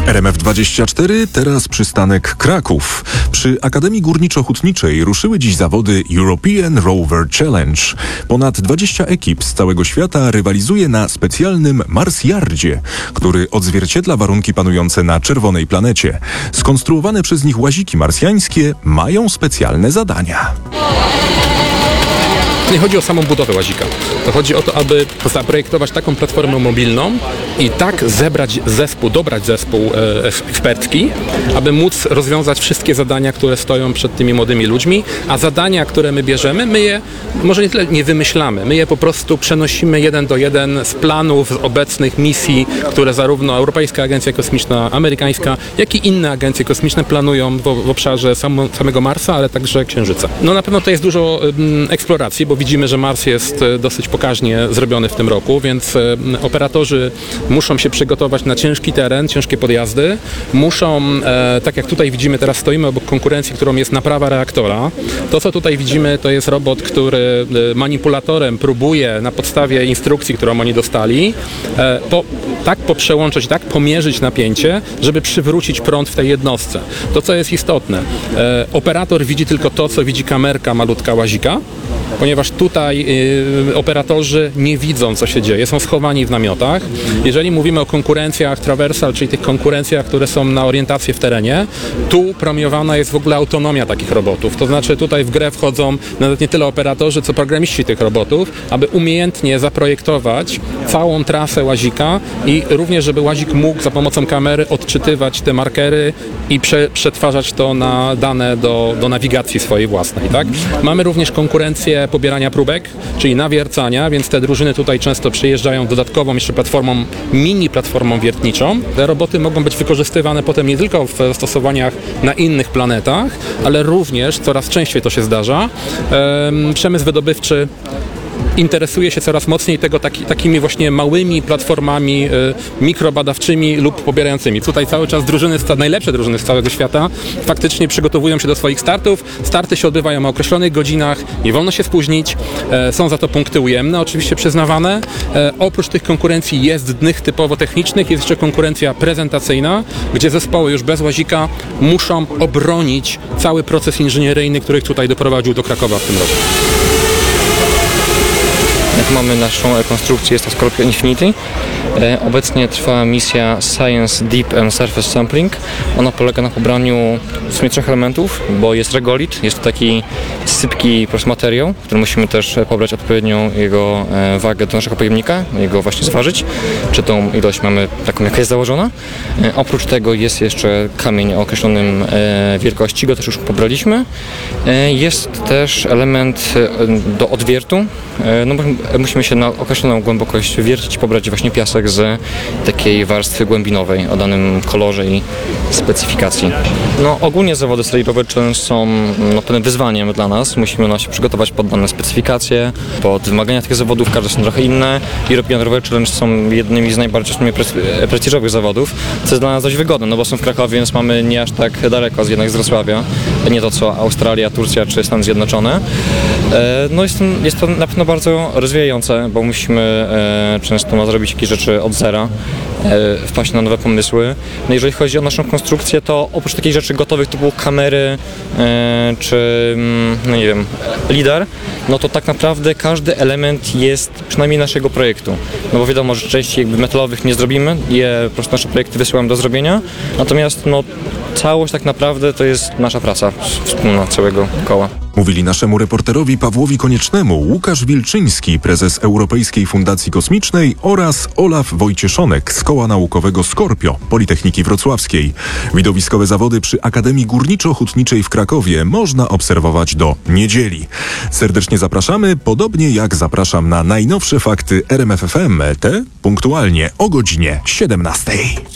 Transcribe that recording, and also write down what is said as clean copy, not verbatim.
RMF24, teraz przystanek Kraków. Przy Akademii Górniczo-Hutniczej ruszyły dziś zawody European Rover Challenge. Ponad 20 ekip z całego świata rywalizuje na specjalnym Marsjardzie, który odzwierciedla warunki panujące na czerwonej planecie. Skonstruowane przez nich łaziki marsjańskie mają specjalne zadania. Nie chodzi o samą budowę łazika. To chodzi o to, aby zaprojektować taką platformę mobilną i tak dobrać zespół ekspercki, aby móc rozwiązać wszystkie zadania, które stoją przed tymi młodymi ludźmi, a zadania, które my bierzemy, my je może nie tyle nie wymyślamy, my je po prostu przenosimy 1 do 1 z planów, z obecnych misji, które zarówno Europejska Agencja Kosmiczna, amerykańska, jak i inne agencje kosmiczne planują w obszarze samego Marsa, ale także Księżyca. No na pewno to jest dużo eksploracji, bo widzimy, że Mars jest dosyć pokaźnie zrobiony w tym roku, więc operatorzy muszą się przygotować na ciężki teren, ciężkie podjazdy. Muszą, tak jak tutaj widzimy, teraz stoimy obok konkurencji, którą jest naprawa reaktora. To, co tutaj widzimy, to jest robot, który manipulatorem próbuje na podstawie instrukcji, którą oni dostali, poprzełączyć, pomierzyć napięcie, żeby przywrócić prąd w tej jednostce. To, co jest istotne, operator widzi tylko to, co widzi kamerka malutka łazika, ponieważ tutaj operatorzy nie widzą, co się dzieje, są schowani w namiotach. Jeżeli mówimy o konkurencjach traversal, czyli tych konkurencjach, które są na orientację w terenie, tu premiowana jest w ogóle autonomia takich robotów. To znaczy tutaj w grę wchodzą nawet nie tyle operatorzy, co programiści tych robotów, aby umiejętnie zaprojektować całą trasę łazika i również, żeby łazik mógł za pomocą kamery odczytywać te markery i przetwarzać to na dane do nawigacji swojej własnej. Tak? Mamy również konkurencję pobierania próbek, czyli nawiercania, więc te drużyny tutaj często przyjeżdżają dodatkową jeszcze platformą, mini platformą wiertniczą. Te roboty mogą być wykorzystywane potem nie tylko w stosowaniach na innych planetach, ale również, coraz częściej to się zdarza, przemysł wydobywczy interesuje się coraz mocniej takimi właśnie małymi platformami mikrobadawczymi lub pobierającymi. Tutaj cały czas najlepsze drużyny z całego świata faktycznie przygotowują się do swoich startów. Starty się odbywają o określonych godzinach, nie wolno się spóźnić, są za to punkty ujemne, oczywiście przyznawane. Oprócz tych konkurencji jezdnych typowo technicznych jest jeszcze konkurencja prezentacyjna, gdzie zespoły już bez łazika muszą obronić cały proces inżynieryjny, który ich tutaj doprowadził do Krakowa w tym roku. Jak mamy naszą konstrukcję, jest to Scorpio Infinity. Obecnie trwa misja Science Deep and Surface Sampling. Ona polega na pobraniu w sumie 3 elementów, bo jest regolit, jest to taki sypki po prostu materiał, który musimy też pobrać odpowiednią jego wagę do naszego pojemnika, jego właśnie zważyć, czy tą ilość mamy taką, jaka jest założona. Oprócz tego jest jeszcze kamień o określonym wielkości, go też już pobraliśmy. Jest też element do odwiertu, no bo musimy się na określoną głębokość wiercić, pobrać właśnie piasek z takiej warstwy głębinowej o danym kolorze i specyfikacji. No ogólnie zawody Serii Rover Challenge są pewnym wyzwaniem dla nas. Musimy się przygotować pod dane specyfikacje, pod wymagania tych zawodów, każde są trochę inne. European Rover Challenge są jednymi z najbardziej prestiżowych zawodów, co jest dla nas dość wygodne, no bo są w Krakowie, więc mamy nie aż tak daleko jednak z Wrocławia, nie to co Australia, Turcja czy Stany Zjednoczone. No jest to na pewno bardzo rozwijające, bo musimy często zrobić jakieś rzeczy od zera, wpaść na nowe pomysły. No jeżeli chodzi o naszą konstrukcję, to oprócz takich rzeczy gotowych typu kamery czy no nie wiem, lidar, no to tak naprawdę każdy element jest przynajmniej naszego projektu. No bo wiadomo, że części jakby metalowych nie zrobimy, po prostu nasze projekty wysyłam do zrobienia, natomiast no całość tak naprawdę to jest nasza praca wspólna całego koła. Mówili naszemu reporterowi Pawłowi Koniecznemu Łukasz Wilczyński, prezes Europejskiej Fundacji Kosmicznej, oraz Olaf Wojcieszonek z Koła Naukowego Scorpio Politechniki Wrocławskiej. Widowiskowe zawody przy Akademii Górniczo-Hutniczej w Krakowie można obserwować do niedzieli. Serdecznie zapraszamy, podobnie jak zapraszam na najnowsze fakty RMF FM, te punktualnie o godzinie 17.